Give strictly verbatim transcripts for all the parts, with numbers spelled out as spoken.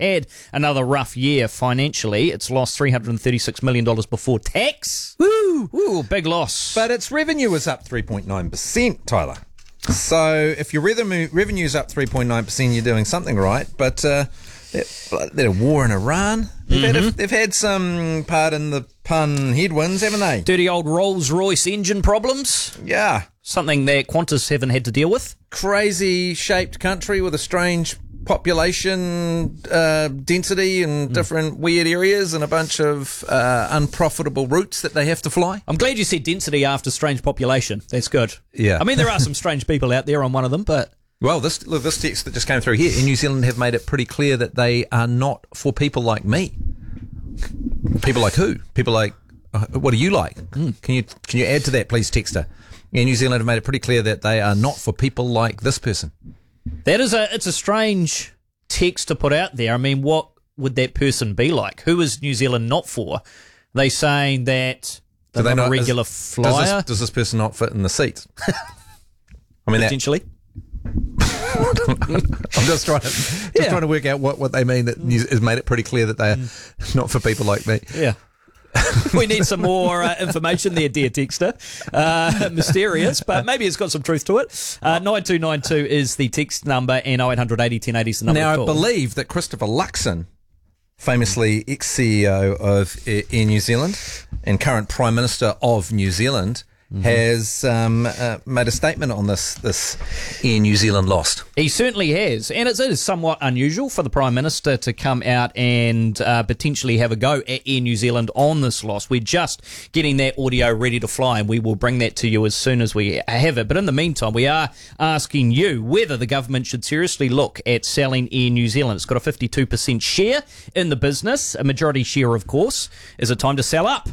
had another rough year financially. It's lost three hundred thirty-six million dollars before tax. Woo! Ooh, big loss. But its revenue was up three point nine percent, Tyler. So if your revenue revenue's up three point nine percent, you're doing something right. But uh, they're a war in Iran. They've, mm-hmm. had a, they've had some, pardon the pun, headwinds, haven't they? Dirty old Rolls-Royce engine problems. Yeah. Something that Qantas haven't had to deal with. Crazy-shaped country with a strange population uh, density in mm. different weird areas and a bunch of uh, unprofitable routes that they have to fly. I'm glad you said density after strange population. That's good. Yeah. I mean, there are some strange people out there. I'm one of them, but... Well, this look, this text that just came through here in New Zealand have made it pretty clear that they are not for people like me. People like who? People like, uh, what do you like? Mm. Can you can you add to that, please, Texter? In New Zealand have made it pretty clear that they are not for people like this person. That is a, it's a strange text to put out there. I mean, what would that person be like? Who is New Zealand not for? They saying that they're not, not a regular is, flyer. Does this, does this person not fit in the seats? I mean, potentially. That, I'm just trying to just yeah. trying to work out what, what they mean that has made it pretty clear that they're mm. not for people like me. Yeah. We need some more uh, information there, dear Texter. Uh, mysterious, but maybe it's got some truth to it. Uh, nine two nine two is the text number, and oh eight hundred eighty ten eighty is the number Now, to call. I believe that Christopher Luxon, famously ex-C E O of Air New Zealand and current Prime Minister of New Zealand, Mm-hmm. has um, uh, made a statement on this this Air New Zealand lost. He certainly has, and it is somewhat unusual for the Prime Minister to come out and uh, potentially have a go at Air New Zealand on this loss. We're just getting that audio ready to fly, and we will bring that to you as soon as we have it. But in the meantime, we are asking you whether the government should seriously look at selling Air New Zealand. It's got a fifty-two percent share in the business, a majority share, of course. Is it time to sell up?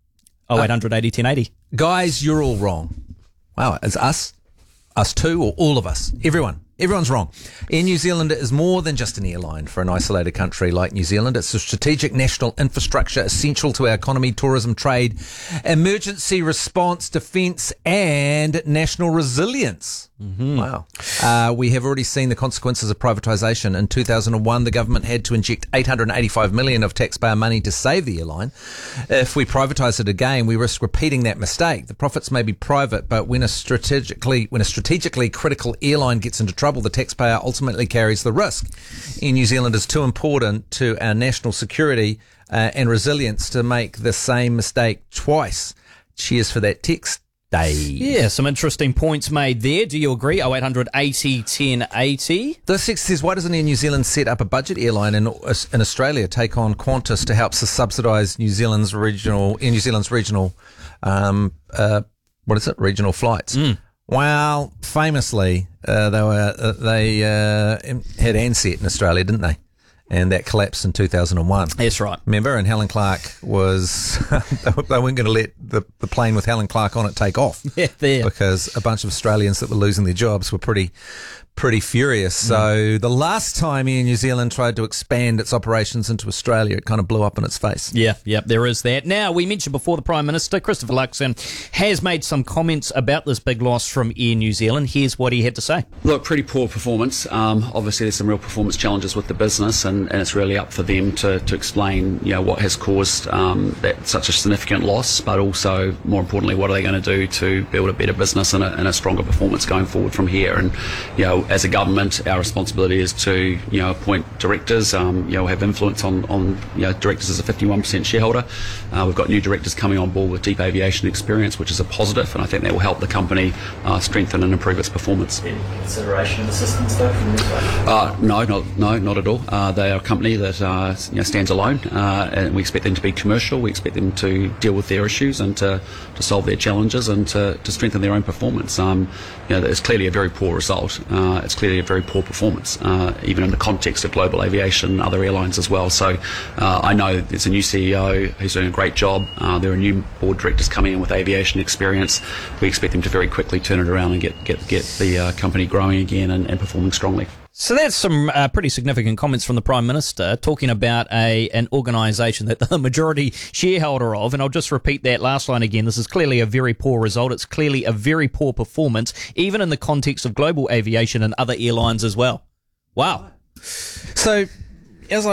oh eight hundred eighty ten eighty. Guys, you're all wrong. Wow, it's us, us two, or all of us. Everyone. Everyone's wrong. Air New Zealand is more than just an airline for an isolated country like New Zealand. It's a strategic national infrastructure essential to our economy, tourism, trade, emergency response, defence, and national resilience. Mm-hmm. Wow. Uh, we have already seen the consequences of privatisation. In two thousand one, the government had to inject eight hundred eighty-five million dollars of taxpayer money to save the airline. If we privatise it again, we risk repeating that mistake. The profits may be private, but when a strategically when a strategically critical airline gets into trouble, the taxpayer ultimately carries the risk. Air New Zealand is too important to our national security uh, and resilience to make the same mistake twice. Cheers for that text, Dave. Yeah, some interesting points made there. Do you agree? oh eight hundred eighty ten eighty. This text says, why doesn't Air New Zealand set up a budget airline in, in Australia, take on Qantas to help subsidise New Zealand's regional, Air New Zealand's regional, um, uh, what is it, regional flights? Mm. Well, famously, uh, they were uh, they uh, had Ansett in Australia, didn't they? And that collapsed in two thousand one. That's right. Remember? And Helen Clark was... they weren't going to let the, the plane with Helen Clark on it take off. Yeah, there. Because a bunch of Australians that were losing their jobs were pretty... pretty furious. So mm. the last time Air New Zealand tried to expand its operations into Australia, it kind of blew up in its face. Yeah, yeah, there is that. Now, we mentioned before the Prime Minister, Christopher Luxon, has made some comments about this big loss from Air New Zealand. Here's what he had to say. Look, pretty poor performance. Um, obviously, there's some real performance challenges with the business, and, and it's really up for them to, to explain, you know, what has caused um, that such a significant loss, but also, more importantly, what are they going to do to build a better business and a, and a stronger performance going forward from here. And, you know, as a government, our responsibility is to, you know, appoint directors, um, you know, have influence on, on, you know, directors as a fifty-one percent shareholder. Uh, we've got new directors coming on board with deep aviation experience, which is a positive, and I think that will help the company uh, strengthen and improve its performance. Any consideration of assistance though from this way? Uh, no, not no, not at all. Uh, they are a company that uh, you know, stands alone, uh, and we expect them to be commercial. We expect them to deal with their issues and to, to solve their challenges and to, to strengthen their own performance. Um, you know, it's clearly a very poor result. Uh, it's clearly a very poor performance, uh, even in the context of global aviation and other airlines as well. So uh, I know there's a new C E O who's doing a great job. Uh, there are new board directors coming in with aviation experience. We expect them to very quickly turn it around and get get, get the uh, company growing again and, and performing strongly. So that's some uh, pretty significant comments from the Prime Minister talking about a an organisation that the majority shareholder of, and I'll just repeat that last line again. This is clearly a very poor result. It's clearly a very poor performance, even in the context of global aviation and other airlines as well. Wow. So, as I